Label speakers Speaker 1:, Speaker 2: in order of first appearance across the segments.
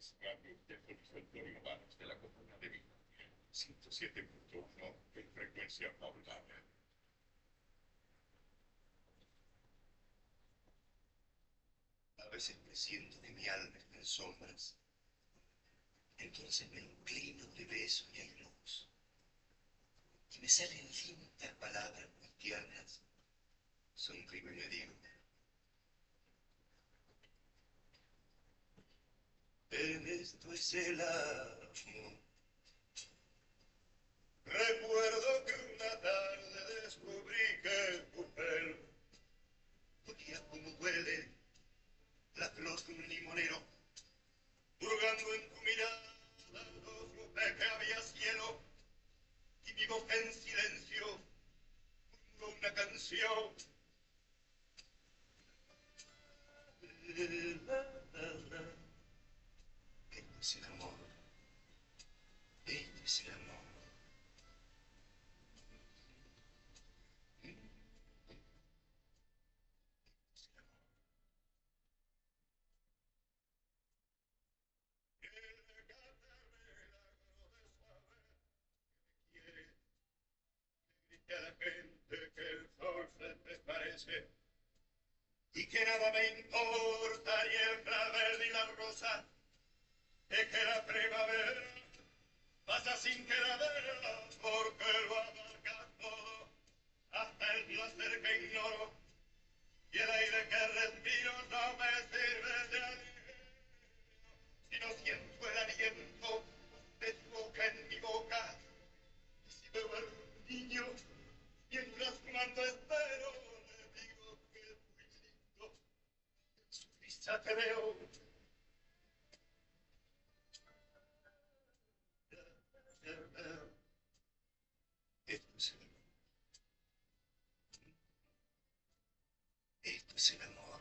Speaker 1: es radio del consultorio Humanos de la Comuna de Villa, 107.1 en frecuencia modulada.
Speaker 2: A veces presiento que mi alma está en sombras. Entonces me inclino, te beso y hay luz. Y me salen lindas palabras muy tiernas. Sonrío y me digo: esto es el amor. Recuerdo que una tarde descubrí que tu pelo olía como huele la flor de un limonero. Hurgando en tu mirada, supe que había cielo, y mi boca en silencio murmuró una canción. Esto es el amor. Esto es el amor. A la gente que el sol se te parece y que nada me importa ni el clavel ni la rosa, es que la primavera pasa sin que la vea, porque lo abarca todo, hasta el placer que ignoro, y el aire que respiro no me sirve de alivio, si no siento el aliento de tu boca en mi boca, y si me vuelvo un niño, mientras fumando espero, le digo que es muy lindo, en su risa te veo. Esto es el amor. Esto es el amor.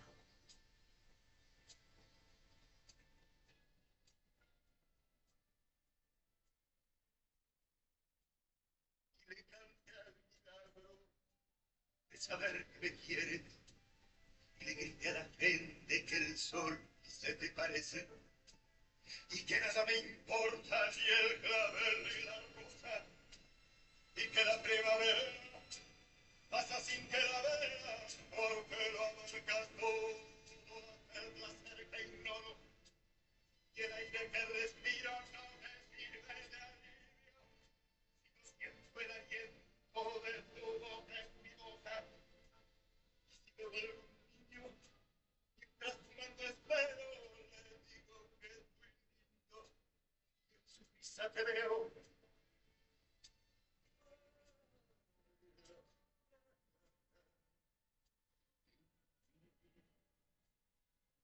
Speaker 2: Y le cante al milagro de saber que me quiere, y le grite a la gente que el sol se te parece, y que nada me importa ni el clavel ni la rosa, y que la primavera pasa sin que la vea, porque lo abarcas todo, el placer que ignoro, y el aire que respiro no me sirve de alivio, si no siento el aliento de tu boca en mi boca, y si me vuelvo un niño, mientras fumando espero, le digo que es muy lindo, y en su risa te veo.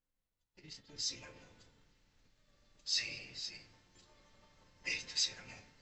Speaker 2: Esto es el amor. Sí, sí, esto es el amor.